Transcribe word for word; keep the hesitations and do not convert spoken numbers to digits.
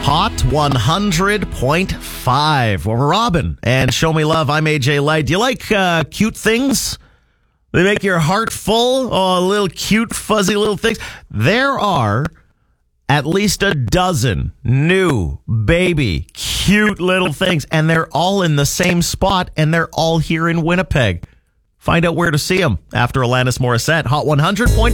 Hot one hundred point five. Well, Robin and Show Me Love. I'm A J Light. Do you like uh, cute things? They make your heart full. Oh, little cute, fuzzy little things. There are at least a dozen new baby cute little things, and they're all in the same spot, and they're all here in Winnipeg. Find out where to see them after Alanis Morissette. Hot one hundred point five.